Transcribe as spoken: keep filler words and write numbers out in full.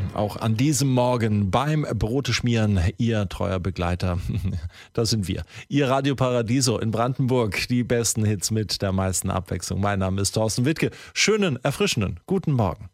auch an diesem Morgen beim Brote schmieren, Ihr treuer Begleiter. Das sind wir. Ihr Radio Paradiso in Brandenburg. Die besten Hits mit der meisten Abwechslung. Mein Name ist Thorsten Wittke. Schönen, erfrischenden, guten Morgen.